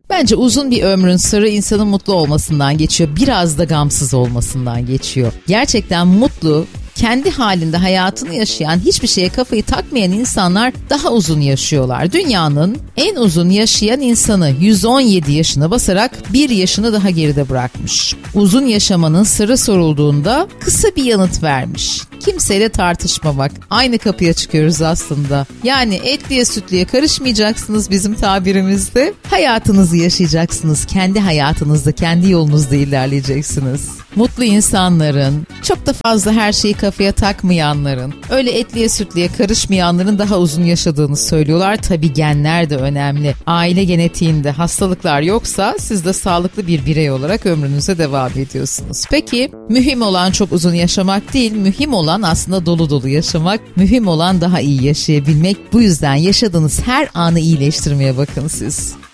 Bence uzun bir ömrün sırrı insanın mutlu olmasından geçiyor. Biraz da gamsız olmasından geçiyor. Gerçekten mutlu, kendi halinde hayatını yaşayan, hiçbir şeye kafayı takmayan insanlar daha uzun yaşıyorlar. Dünyanın en uzun yaşayan insanı 117 yaşına basarak 1 yaşını daha geride bırakmış. Uzun yaşamanın sırrı sorulduğunda kısa bir yanıt vermiş. Kimseyle tartışmamak. Aynı kapıya çıkıyoruz aslında. Yani etliye sütlüye karışmayacaksınız bizim tabirimizde. Hayatınızı yaşayacaksınız. Kendi hayatınızda, kendi yolunuzda ilerleyeceksiniz. Mutlu insanların, çok da fazla her şeyi kafaya takmayanların, öyle etliye sütlüye karışmayanların daha uzun yaşadığını söylüyorlar. Tabii genler de önemli. Aile genetiğinde hastalıklar yoksa siz de sağlıklı bir birey olarak ömrünüze devam ediyorsunuz. Peki mühim olan çok uzun yaşamak değil, mühim olan aslında dolu dolu yaşamak, mühim olan daha iyi yaşayabilmek. Bu yüzden yaşadığınız her anı iyileştirmeye bakın siz.